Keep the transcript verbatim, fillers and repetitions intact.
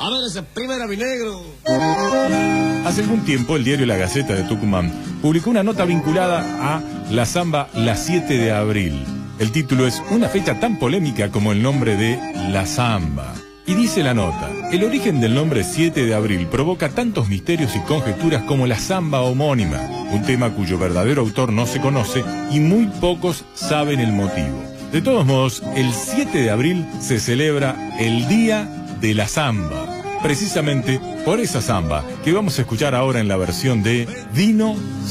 A ver ese primera, mi negro. Hace algún tiempo el diario La Gaceta de Tucumán publicó una nota vinculada a la samba La siete de abril. El título es una fecha tan polémica como el nombre de la samba. Y dice la nota, el origen del nombre siete de abril provoca tantos misterios y conjeturas como la samba homónima, un tema cuyo verdadero autor no se conoce y muy pocos saben el motivo. De todos modos, el siete de abril se celebra el Día de la Samba, precisamente por esa samba que vamos a escuchar ahora en la versión de Dino